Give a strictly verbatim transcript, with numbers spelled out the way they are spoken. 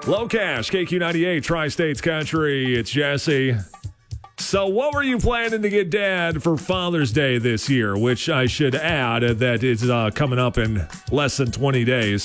Low Cash, K Q ninety-eight, Tri-States Country. It's Jesse. So what were you planning to get Dad for Father's Day this year? Which I should add that is uh, coming up in less than twenty days.